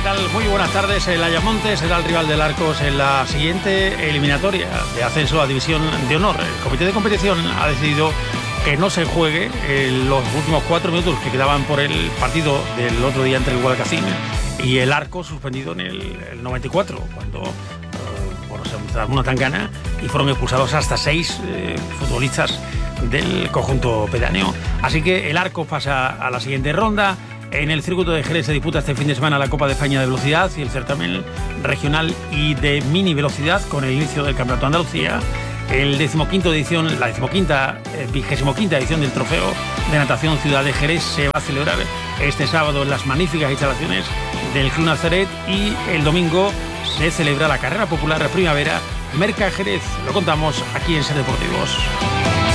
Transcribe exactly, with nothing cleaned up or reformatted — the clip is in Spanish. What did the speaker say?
tal? Muy buenas tardes. El Ayamonte será el rival del Arcos en la siguiente eliminatoria de ascenso a División de Honor. El comité de competición ha decidido que no se juegue en los últimos cuatro minutos que quedaban por el partido del otro día entre el Guadalcacín y el Arcos, suspendido en el, el noventa y cuatro, cuando eh, bueno, se mostraron una tangana y fueron expulsados hasta seis eh, futbolistas del conjunto pedáneo. Así que el Arcos pasa a la siguiente ronda. En el circuito de Jerez se disputa este fin de semana la Copa de España de Velocidad y el certamen regional y de mini velocidad con el inicio del Campeonato de Andalucía. El decimoquinto edición, la decimoquinta, eh, vigésimo quinta edición del Trofeo de Natación Ciudad de Jerez se va a celebrar este sábado en las magníficas instalaciones del Club Nazaret y el domingo se celebra la carrera popular Primavera Merca Jerez. Lo contamos aquí en Ser Deportivos.